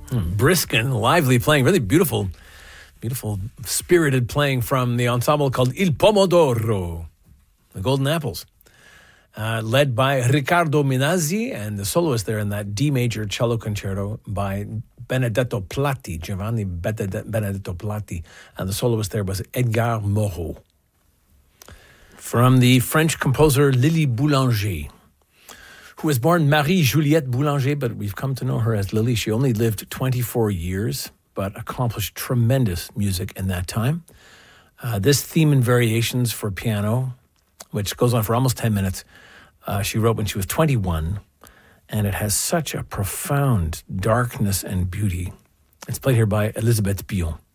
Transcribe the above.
Brisk and lively playing, really beautiful, spirited playing from the ensemble called Il Pomodoro, the Golden Apples, led by Riccardo Minazzi, and the soloist there in that D major cello concerto by Benedetto Platti, Giovanni Benedetto Platti, and the soloist there was Edgar Moreau. From the French composer Lily Boulanger, who was born Marie-Juliette Boulanger, but we've come to know her as Lily. She only lived 24 years, but accomplished tremendous music in that time. This theme and variations for piano, which goes on for almost 10 minutes, she wrote when she was 21, and it has such a profound darkness and beauty. It's played here by Elisabeth Bion.